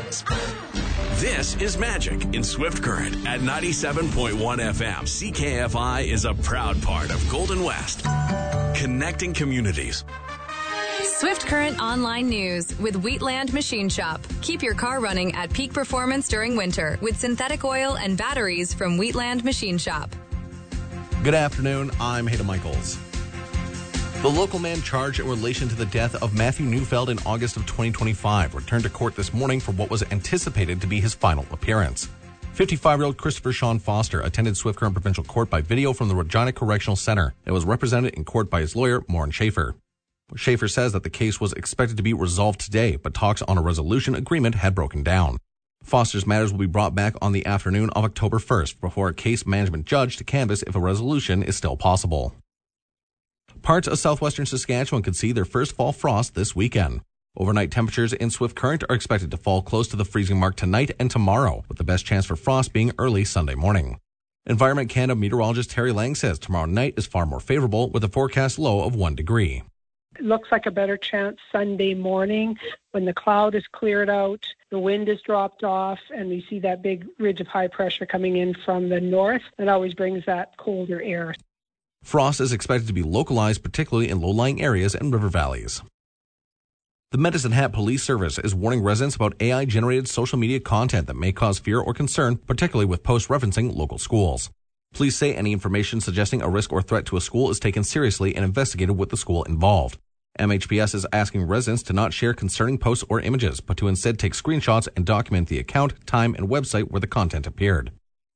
This is Magic in Swift Current at 97.1 FM. CKFI is a proud part of Golden West, connecting communities. Swift Current Online News with Wheatland Machine Shop. Keep your car running at peak performance during winter with synthetic oil and batteries from Wheatland Machine Shop. Good afternoon, I'm Hayden Michaels. The local man charged in relation to the death of Matthew Neufeld in August of 2025 returned to court this morning for what was anticipated to be his final appearance. 55-year-old Christopher Sean Foster attended Swift Current Provincial Court by video from the Regina Correctional Center and was represented in court by his lawyer, Maureen Schaefer. Schaefer says that the case was expected to be resolved today, but talks on a resolution agreement had broken down. Foster's matters will be brought back on the afternoon of October 1st before a case management judge to canvass if a resolution is still possible. Parts of southwestern Saskatchewan could see their first fall frost this weekend. Overnight temperatures in Swift Current are expected to fall close to the freezing mark tonight and tomorrow, with the best chance for frost being early Sunday morning. Environment Canada meteorologist Terry Lang says tomorrow night is far more favorable with a forecast low of 1 degree. It looks like a better chance Sunday morning when the cloud is cleared out, the wind is dropped off, and we see that big ridge of high pressure coming in from the north. That always brings that colder air. Frost is expected to be localized, particularly in low-lying areas and river valleys. The Medicine Hat Police Service is warning residents about AI-generated social media content that may cause fear or concern, particularly with posts referencing local schools. Police say any information suggesting a risk or threat to a school is taken seriously and investigated with the school involved. MHPS is asking residents to not share concerning posts or images, but to instead take screenshots and document the account, time, and website where the content appeared.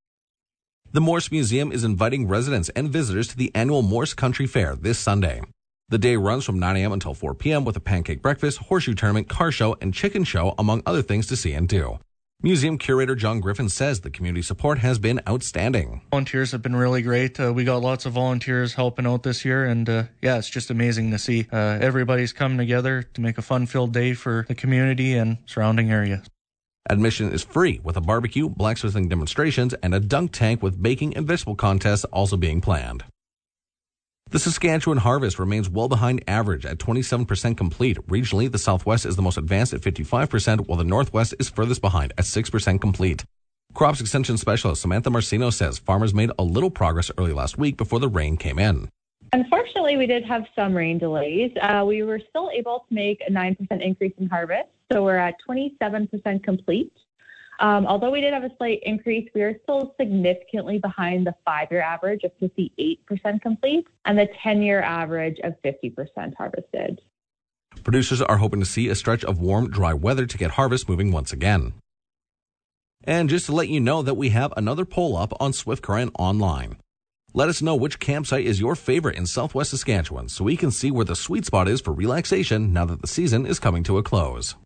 The Morse Museum is inviting residents and visitors to the annual Morse Country Fair this Sunday. The day runs from 9 a.m. until 4 p.m. with a pancake breakfast, horseshoe tournament, car show, and chicken show, among other things to see and do. Museum curator John Griffin says the community support has been outstanding. Volunteers have been really great. We got lots of volunteers helping out this year, and it's just amazing to see everybody's come together to make a fun-filled day for the community and surrounding area. Admission is free, with a barbecue, blacksmithing demonstrations, and a dunk tank with baking and vegetable contests also being planned. The Saskatchewan harvest remains well behind average at 27% complete. Regionally, the Southwest is the most advanced at 55%, while the Northwest is furthest behind at 6% complete. Crops Extension Specialist Samantha Marcino says farmers made a little progress early last week before the rain came in. Unfortunately, we did have some rain delays. We were still able to make a 9% increase in harvest, so we're at 27% complete. Although we did have a slight increase, we are still significantly behind the 5-year average of 58% complete and the 10-year average of 50% harvested. Producers are hoping to see a stretch of warm, dry weather to get harvest moving once again. And just to let you know that we have another poll up on Swift Current Online. Let us know which campsite is your favorite in Southwest Saskatchewan so we can see where the sweet spot is for relaxation now that the season is coming to a close.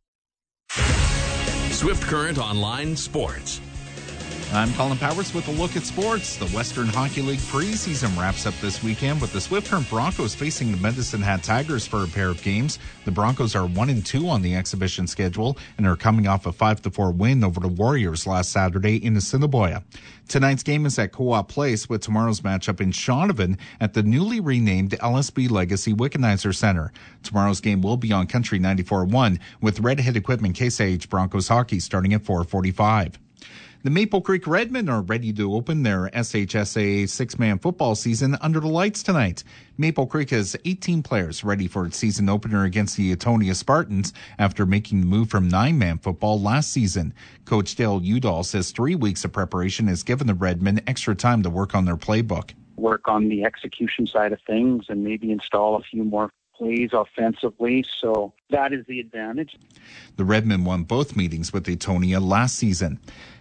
Swift Current Online Sports. I'm Colin Powers with a look at sports. The Western Hockey League preseason wraps up this weekend with the Swift Current Broncos facing the Medicine Hat Tigers for a pair of games. The Broncos are 1-2 on the exhibition schedule and are coming off a 5-4 win over the Warriors last Saturday in Assiniboia. Tonight's game is at Co-op Place, with tomorrow's matchup in Shaunavon at the newly renamed LSB Legacy Wickenheiser Center. Tomorrow's game will be on Country 94.1 with Redhead Equipment Case IH Broncos hockey starting at 4:45. The Maple Creek Redmen are ready to open their SHSAA 6-man football season under the lights tonight. Maple Creek has 18 players ready for its season opener against the Etonia Spartans after making the move from 9-man football last season. Coach Dale Udall says 3 weeks of preparation has given the Redmen extra time to work on their playbook. Work on the execution side of things and maybe install a few more plays offensively, so that is the advantage. The Redmen won both meetings with Etonia last season.